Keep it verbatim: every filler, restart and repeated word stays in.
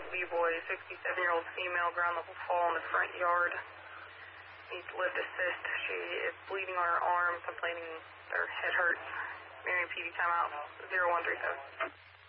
B-boy, sixty-seven-year-old female, ground level fall in the front yard. Needs lift assist. She is bleeding on her arm, complaining her head hurts. Marion P D timeout, zero one three seven.